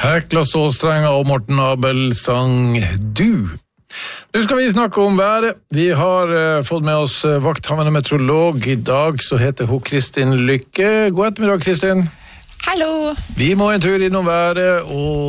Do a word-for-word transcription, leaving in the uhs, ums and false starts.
Hekla Stålstrenger og Morten Abel sang Du. Nu skal vi snakke om været. Vi har uh, fått med oss uh, vakthavende meteorolog i dag, så heter hun Kristin Lykke. God ettermiddag, Kristin. Hallo. Vi må en tur innom været, og